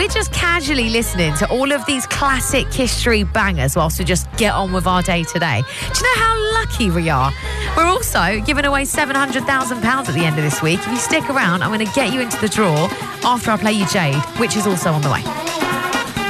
we're just casually listening to all of these classic history bangers whilst we just get on with our day today. Do you know how lucky we are? We're also giving away £700,000 at the end of this week. If you stick around, I'm going to get you into the draw after I play you Jade, which is also on the way.